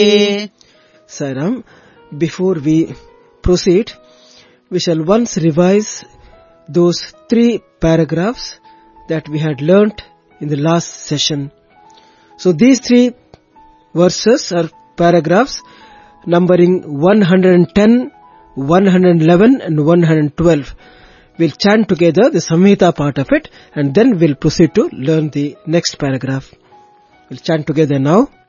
Sairam, before we proceed, we shall once revise those 3 paragraphs that we had learnt in the last session. So these 3 verses are paragraphs numbering 110, 111 and 112. We'll chant together the Samhita part of it and then we'll proceed to learn the next paragraph. We'll chant together now.